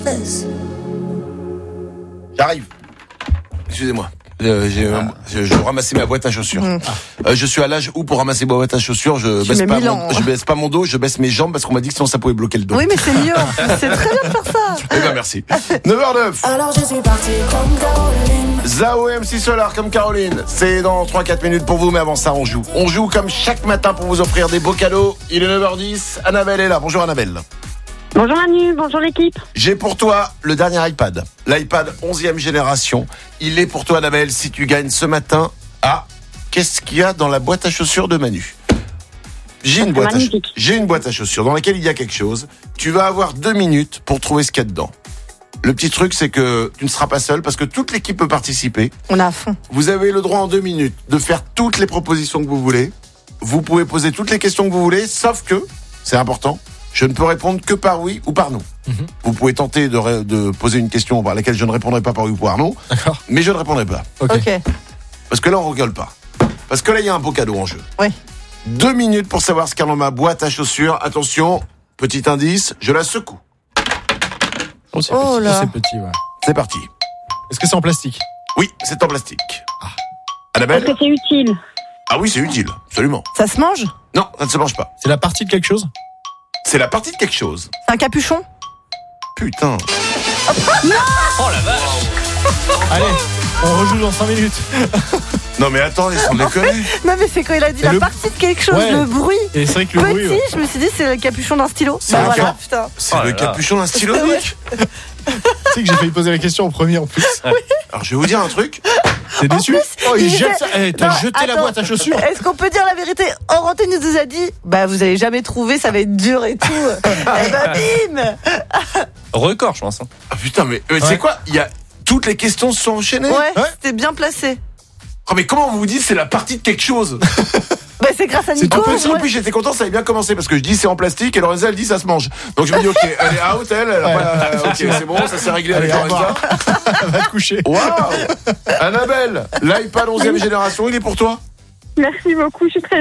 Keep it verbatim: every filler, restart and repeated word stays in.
J'arrive. Excusez-moi. Euh, j'ai, euh, je, je ramassais ma boîte à chaussures. Mmh. Euh, je suis à l'âge où pour ramasser ma boîte à chaussures, je baisse pas mon, je baisse pas mon dos, je baisse mes jambes parce qu'on m'a dit que sinon ça pouvait bloquer le dos. Oui, mais c'est mieux. C'est très bien de faire ça. Eh ben merci. neuf heures neuf. Alors je suis parti comme Caroline. Zao M C Solar comme Caroline. C'est dans trois à quatre minutes pour vous, mais avant ça, on joue. On joue comme chaque matin pour vous offrir des beaux cadeaux. Il est neuf heures dix. Annabelle est là. Bonjour Annabelle. Bonjour Manu, bonjour l'équipe. J'ai pour toi le dernier iPad. L'iPad onzième génération. Il est pour toi Annabelle si tu gagnes ce matin. Ah, qu'est-ce qu'il y a dans la boîte à chaussures de Manu ? J'ai une, boîte à, j'ai une boîte à chaussures dans laquelle il y a quelque chose. Tu vas avoir deux minutes pour trouver ce qu'il y a dedans. Le petit truc, c'est que tu ne seras pas seul parce que toute l'équipe peut participer. On a à fond. Vous avez le droit en deux minutes de faire toutes les propositions que vous voulez. Vous pouvez poser toutes les questions que vous voulez, sauf que, c'est important, je ne peux répondre que par oui ou par non. Mmh. Vous pouvez tenter de, ré- de poser une question par laquelle je ne répondrai pas par oui ou par non. D'accord. Mais je ne répondrai pas. Ok. okay. Parce que là, on rigole pas. Parce que là, il y a un beau cadeau en jeu. Oui. Deux minutes pour savoir ce qu'il y a dans ma boîte à chaussures. Attention, petit indice, je la secoue. Oh, c'est oh petit. là. Oh, c'est petit, ouais. C'est parti. Est-ce que c'est en plastique ? Oui, c'est en plastique. Ah. Annabelle ? Est-ce que c'est utile ? Ah oui, c'est utile, absolument. Ça se mange ? Non, ça ne se mange pas. C'est la partie de quelque chose ? C'est la partie de quelque chose. C'est un capuchon ? Putain. Oh la vache. Allez, on rejoue dans cinq minutes. Non mais attends, ils sont déconnés. Non mais c'est quand il a dit Et la le... partie de quelque chose, ouais. le bruit. Et c'est vrai que le Petit, bruit. Ouais. je me suis dit c'est le capuchon d'un stylo. C'est Bah le voilà, cap... putain. C'est oh le là capuchon d'un stylo, Nick. Tu sais que j'ai failli poser la question en premier en plus. Ouais. Alors je vais vous dire un truc. T'es déçu ? plus, Oh, il il jette disait- ça. Eh, t'as Non, jeté la attends. boîte à chaussures. Est-ce qu'on peut dire la vérité ? Oranté nous a dit bah vous allez jamais trouver, ça va être dur et tout. Eh bah bim. Record, je pense. Hein. Ah putain, mais euh, Ouais. c'est quoi ? Il y a toutes les questions se sont enchaînées. Ouais, Ouais. c'était bien placé. Oh mais comment vous vous dites c'est la partie de quelque chose ? Bah c'est grâce à C'est Nico. En plus, en ouais. plus, j'étais content, ça avait bien commencé parce que je dis c'est en plastique et Lorenza elle dit ça se mange. Donc je me dis ok, elle est out, elle, elle a Ouais. pas- ok c'est bon, ça s'est réglé Allez, avec au Lorenza. revoir. Va te coucher. Waouh, Annabelle, l'iPad onzième génération, il est pour toi ? Merci beaucoup, je suis très